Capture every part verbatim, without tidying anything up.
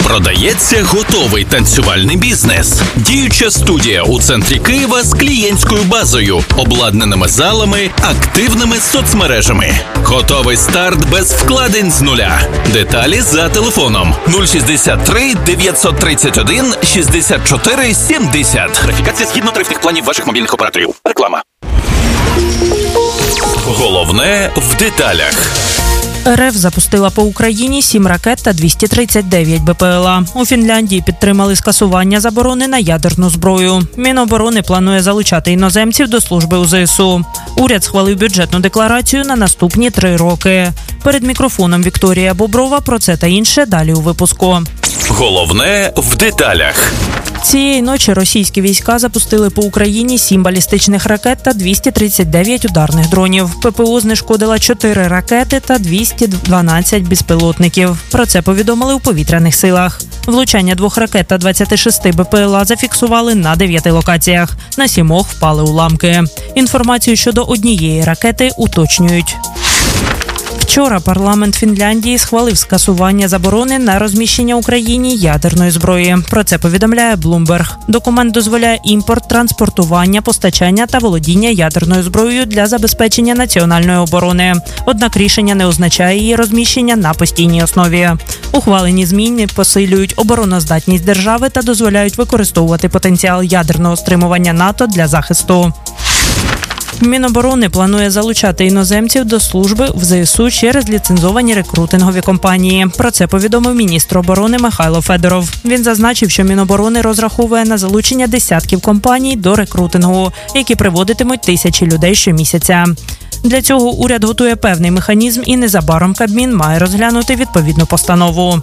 Продається готовий танцювальний бізнес. Діюча студія у центрі Києва з клієнтською базою, обладнаними залами, активними соцмережами. Готовий старт без вкладень з нуля. Деталі за телефоном нуль шістдесят три дев'ятсот тридцять один шістдесят чотири сімдесят. Верифікація згідно тарифних планів ваших мобільних операторів. Реклама. Головне в деталях. РФ запустила по Україні сім ракет та двісті тридцять дев'ять БПЛА. У Фінляндії підтримали скасування заборони на ядерну зброю. Міноборони планує залучати іноземців до служби у ЗСУ. Уряд схвалив бюджетну декларацію на наступні три роки. Перед мікрофоном Вікторія Боброва про це та інше далі у випуску. Головне в деталях. Цієї ночі російські війська запустили по Україні сім балістичних ракет та двісті тридцять дев'ять ударних дронів. ППО знешкодила чотири ракети та двісті дванадцять безпілотників. Про це повідомили у повітряних силах. Влучання двох ракет та двадцяти шести БПЛА зафіксували на дев'яти локаціях. На сімох впали уламки. Інформацію щодо однієї ракети уточнюють. Вчора парламент Фінляндії схвалив скасування заборони на розміщення в Україні ядерної зброї. Про це повідомляє Bloomberg. Документ дозволяє імпорт, транспортування, постачання та володіння ядерною зброєю для забезпечення національної оборони. Однак рішення не означає її розміщення на постійній основі. Ухвалені зміни посилюють обороноздатність держави та дозволяють використовувати потенціал ядерного стримування НАТО для захисту. Міноборони планує залучати іноземців до служби в ЗСУ через ліцензовані рекрутингові компанії. Про це повідомив міністр оборони Михайло Федоров. Він зазначив, що Міноборони розраховує на залучення десятків компаній до рекрутингу, які приводитимуть тисячі людей щомісяця. Для цього уряд готує певний механізм і незабаром Кабмін має розглянути відповідну постанову.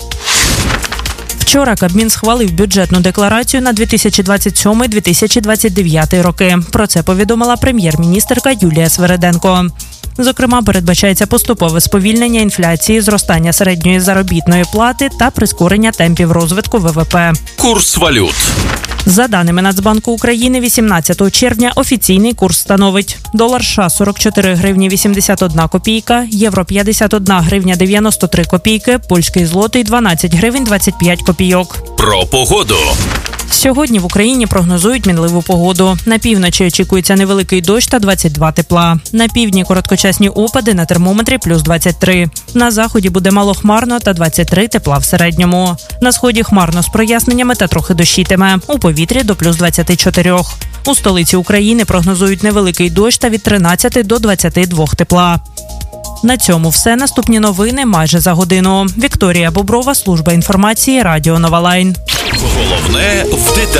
Вчора Кабмін схвалив бюджетну декларацію на дві тисячі двадцять сьомий - дві тисячі двадцять дев'ятий роки. Про це повідомила прем'єр-міністерка Юлія Свериденко. Зокрема, передбачається поступове сповільнення інфляції, зростання середньої заробітної плати та прискорення темпів розвитку ВВП. Курс валют. За даними Нацбанку України, вісімнадцятого червня офіційний курс становить: долар США – сорок чотири гривні вісімдесят одна копійка, євро – п'ятдесят одна гривня дев'яносто три копійки, польський злотий – дванадцять гривень двадцять п'ять копійок. Про погоду. Сьогодні в Україні прогнозують мінливу погоду. На півночі очікується невеликий дощ та двадцять два тепла. На півдні короткочасні опади, на термометрі плюс двадцять три. На заході буде малохмарно та двадцять три тепла в середньому. На сході хмарно з проясненнями та трохи дощитиме. У повітрі до плюс двадцять чотири. У столиці України прогнозують невеликий дощ та від тринадцяти до двадцяти двох тепла. На цьому все. Наступні новини майже за годину. Вікторія Боброва, служба інформації, Радіо Нова Лайн. Головне в деталях.